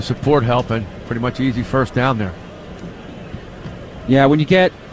Support helping. Pretty much easy first down there. Yeah, when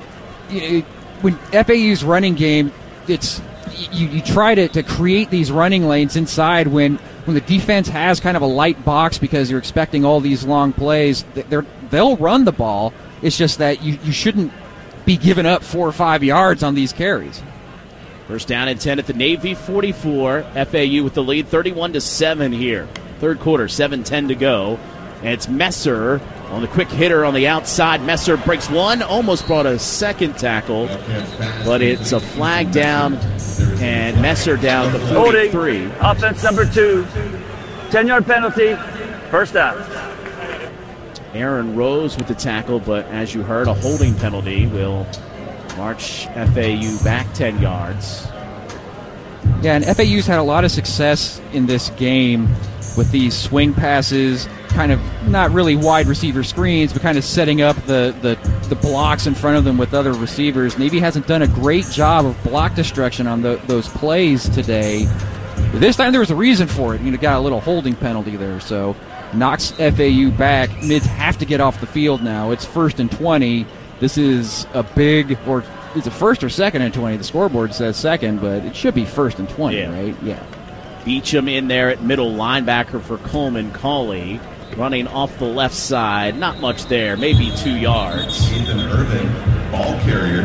FAU's running game, it's you try to create these running lanes inside when the defense has kind of a light box because you're expecting all these long plays. They'll run the ball. It's just that you shouldn't be giving up 4 or 5 yards on these carries. First down and 10 at the Navy 44. FAU with the lead 31-7 here. Third quarter, 7:10 to go. And it's Messer on the quick hitter on the outside. Messer breaks one, almost brought a second tackle, but it's a flag down, and Messer down to 43. Holding, offense number 2, 10-yard penalty, first down. Aaron Rose with the tackle, but as you heard, a holding penalty will march FAU back 10 yards. Yeah, and FAU's had a lot of success in this game with these swing passes, kind of not really wide receiver screens, but kind of setting up the blocks in front of them with other receivers. Navy hasn't done a great job of block destruction on those plays today. But this time there was a reason for it. Got a little holding penalty there, so knocks FAU back. Mids have to get off the field now. It's 1st and 20. This is a big, or is it 1st or 2nd and 20? The scoreboard says 2nd, but it should be 1st and 20, right? Yeah. Beecham in there at middle linebacker for Coleman Cauley. Running off the left side. Not much there, maybe 2 yards. Ethan Irvin, ball carrier.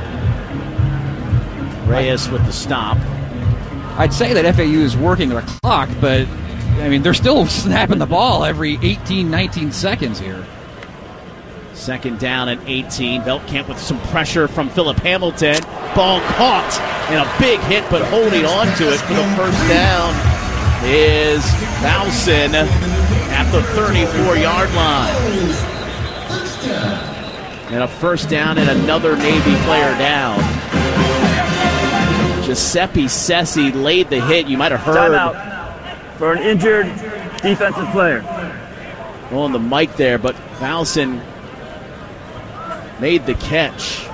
Reyes with the stop. I'd say that FAU is working the clock, but they're still snapping the ball every 18, 19 seconds here. Second down and 18. Veltkamp with some pressure from Philip Hamilton. Ball caught and a big hit, but holding on to it for the first down is Bowson at the 34-yard line. And a first down and another Navy player down. Giuseppe Sessi laid the hit. You might have heard. Timeout for an injured defensive player. On the mic there, but Bowson made the catch.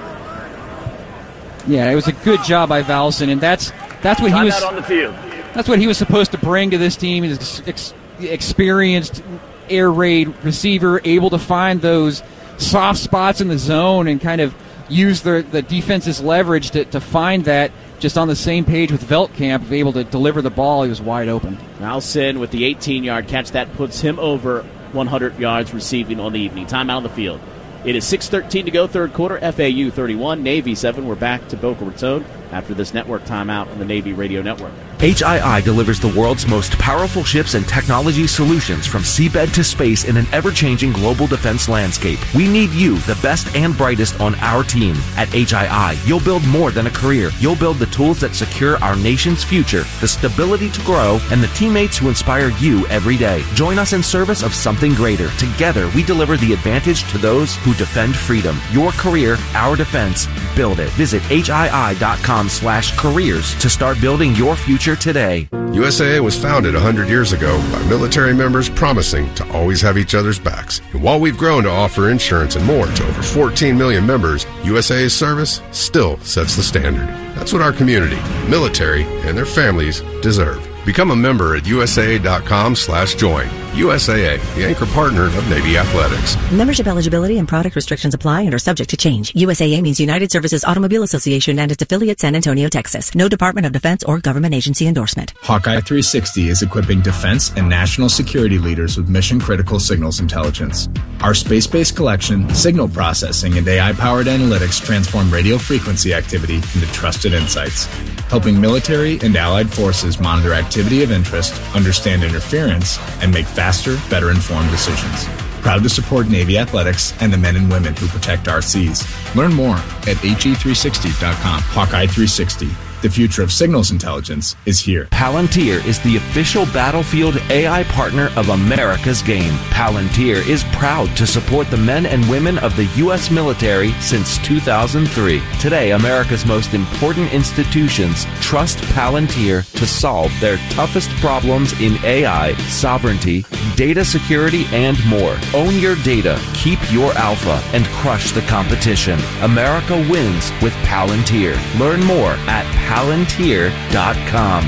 Yeah, it was a good job by Valson, and that's what he was on the field. That's what he was supposed to bring to this team. He's experienced air raid receiver, able to find those soft spots in the zone and kind of use the defense's leverage to find that. Just on the same page with Veltkamp, able to deliver the ball. He was wide open. Valson with the 18-yard catch. That puts him over 100 yards receiving on the evening. Timeout on the field. It is 6:13 to go, third quarter. FAU 31, Navy 7. We're back to Boca Raton after this network timeout on the Navy Radio Network. HII delivers the world's most powerful ships and technology solutions from seabed to space in an ever-changing global defense landscape. We need you, the best and brightest, on our team. At HII, you'll build more than a career. You'll build the tools that secure our nation's future, the stability to grow, and the teammates who inspire you every day. Join us in service of something greater. Together, we deliver the advantage to those who defend freedom. Your career, our defense. Build it. Visit HII.com/careers to start building your future today. USAA was founded 100 years ago by military members promising to always have each other's backs. And while we've grown to offer insurance and more to over 14 million members, USAA's service still sets the standard. That's what our community, military, and their families deserve. Become a member at USAA.com/join. USAA, the anchor partner of Navy Athletics. Membership eligibility and product restrictions apply and are subject to change. USAA means United Services Automobile Association and its affiliate, San Antonio, Texas. No Department of Defense or government agency endorsement. Hawkeye 360 is equipping defense and national security leaders with mission-critical signals intelligence. Our space-based collection, signal processing, and AI-powered analytics transform radio frequency activity into trusted insights, helping military and allied forces monitor activity of interest, understand interference, and make faster, better informed decisions. Proud to support Navy Athletics and the men and women who protect our seas. Learn more at HE360.com. Hawkeye 360. The future of signals intelligence is here. Palantir is the official battlefield AI partner of America's game. Palantir is proud to support the men and women of the U.S. military since 2003. Today, America's most important institutions trust Palantir to solve their toughest problems in AI, sovereignty, data security, and more. Own your data, keep your alpha, and crush the competition. America wins with Palantir. Learn more at Palantir.com.